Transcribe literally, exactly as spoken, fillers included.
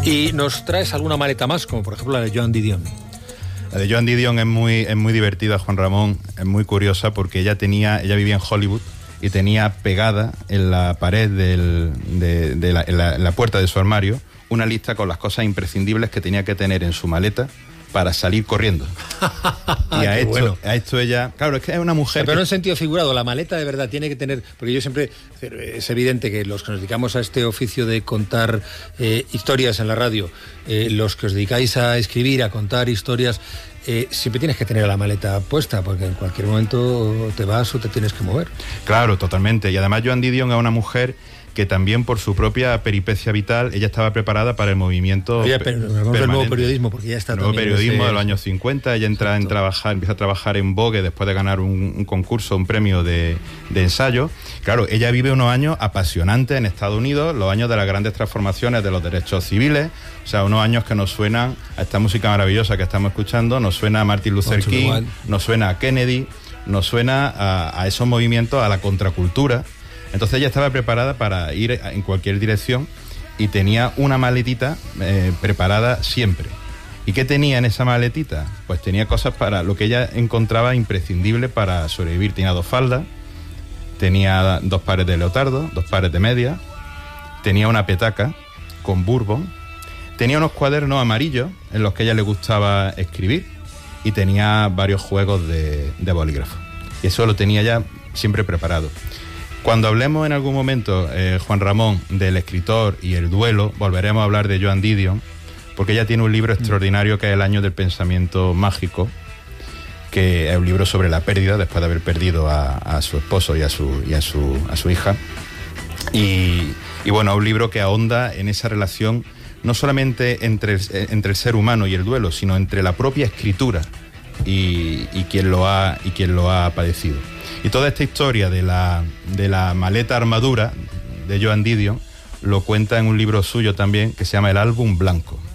¿Y nos traes alguna maleta más, como por ejemplo la de Joan Didion? La de Joan Didion es muy, es muy divertida, Juan Ramón, es muy curiosa porque ella tenía, ella vivía en Hollywood y tenía pegada en la pared del, de, de la, en la, en la puerta de su armario una lista con las cosas imprescindibles que tenía que tener en su maleta para salir corriendo. Y a esto, bueno. a esto ella... Claro, es que es una mujer... Pero que... no en sentido figurado, la maleta de verdad tiene que tener... Porque yo siempre... Es evidente que los que nos dedicamos a este oficio de contar eh, historias en la radio, eh, los que os dedicáis a escribir, a contar historias, eh, siempre tienes que tener la maleta puesta, porque en cualquier momento te vas o te tienes que mover. Claro, totalmente. Y además Joan Didion es una mujer que también por su propia peripecia vital, ella estaba preparada para el movimiento Oye, pero hablamos del nuevo periodismo, porque ya está el nuevo periodismo ese... de los años cincuenta, ella entra en trabajar, empieza a trabajar en Vogue después de ganar un, un concurso, un premio de, de ensayo. Claro, ella vive unos años apasionantes en Estados Unidos, los años de las grandes transformaciones de los derechos civiles, o sea, unos años que nos suenan a esta música maravillosa que estamos escuchando, nos suena a Martin Luther King, igual. nos suena a Kennedy, nos suena a, a esos movimientos, a la contracultura. Entonces ella estaba preparada para ir en cualquier dirección y tenía una maletita eh, preparada siempre. ¿Y qué tenía en esa maletita? Pues tenía cosas para lo que ella encontraba imprescindible para sobrevivir. Tenía dos faldas, tenía dos pares de leotardo, dos pares de medias, tenía una petaca con bourbon, tenía unos cuadernos amarillos en los que a ella le gustaba escribir y tenía varios juegos de, de bolígrafo. Y eso lo tenía ya siempre preparado. Cuando hablemos en algún momento, eh, Juan Ramón, del escritor y el duelo, volveremos a hablar de Joan Didion, porque ella tiene un libro extraordinario que es El año del pensamiento mágico, que es un libro sobre la pérdida, después de haber perdido a, a su esposo y a su, y a su, a su hija. Y, y bueno, un libro que ahonda en esa relación, no solamente entre el, entre el ser humano y el duelo, sino entre la propia escritura y, y, quien, lo ha, y quien lo ha padecido. Y toda esta historia de la, de la maleta armadura de Joan Didion lo cuenta en un libro suyo también que se llama El álbum blanco.